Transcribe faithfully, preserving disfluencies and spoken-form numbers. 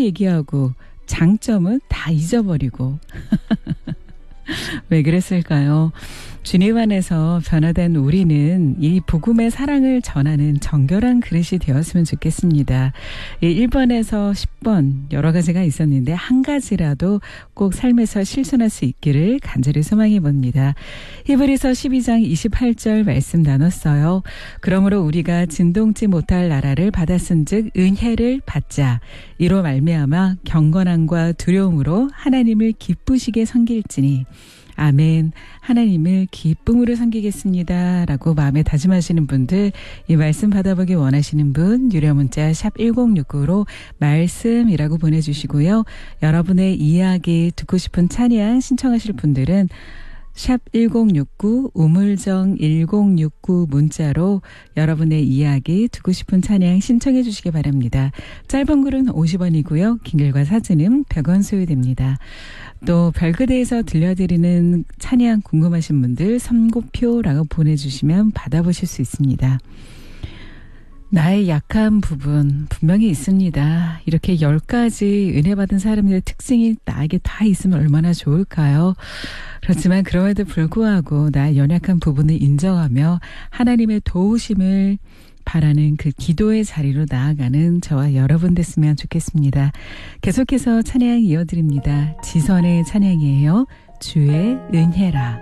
얘기하고 장점은 다 잊어버리고 왜 그랬을까요? 주님 안에서 변화된 우리는 이 복음의 사랑을 전하는 정결한 그릇이 되었으면 좋겠습니다. 이 일 번에서 십 번 여러 가지가 있었는데 한 가지라도 꼭 삶에서 실천할 수 있기를 간절히 소망해 봅니다. 히브리서 십이 장 이십팔 절 말씀 나눴어요. 그러므로 우리가 진동치 못할 나라를 받았은즉 은혜를 받자. 이로 말미암아 경건함과 두려움으로 하나님을 기쁘시게 섬길지니 아멘. 하나님을 기쁨으로 섬기겠습니다. 라고 마음에 다짐하시는 분들, 이 말씀 받아보기 원하시는 분 유료 문자 샵 일공육구로 말씀이라고 보내주시고요. 여러분의 이야기 듣고 싶은 찬양 신청하실 분들은 샵 일공육구 우물정 일공육구 문자로 여러분의 이야기 듣고 싶은 찬양 신청해 주시기 바랍니다. 짧은 글은 오십 원이고요. 긴 글과 사진은 백 원 소요됩니다. 또 별그대에서 들려드리는 찬양 궁금하신 분들 선고표라고 보내주시면 받아보실 수 있습니다. 나의 약한 부분 분명히 있습니다. 이렇게 열 가지 은혜 받은 사람들의 특징이 나에게 다 있으면 얼마나 좋을까요? 그렇지만 그럼에도 불구하고 나의 연약한 부분을 인정하며 하나님의 도우심을 바라는 그 기도의 자리로 나아가는 저와 여러분 됐으면 좋겠습니다. 계속해서 찬양 이어드립니다. 지선의 찬양이에요. 주의 은혜라.